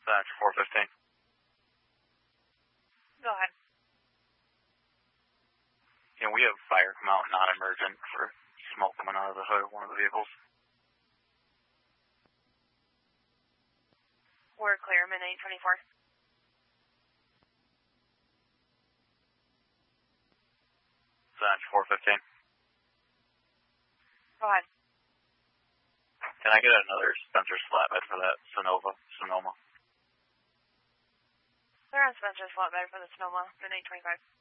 That's 415. Go ahead. Yeah, we have fire come out non-emergent for smoke coming out of the hood of one of the vehicles. We're clear, midnight 24. That's 415. Go ahead. Can I get another Spencer's flatbed for that Sonoma? They're on Spencer's flatbed for the Sonoma, midnight 25.